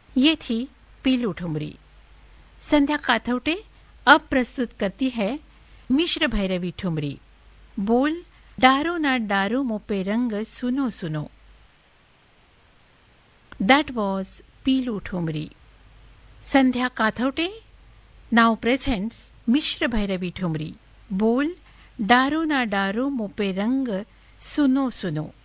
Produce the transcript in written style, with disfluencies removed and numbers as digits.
ये थी पीलू ठुमरी। संध्या काथवटे अब प्रस्तुत करती है मिश्र भैरवी ठुमरी। बोल डारो ना डारो मोपे रंग सुनो सुनो। That was Pilu Thumri. Sandhya Kathawte now presents Mishra Bhairavi Thumri. Bol Daro na Daro Mope Rang Suno Suno.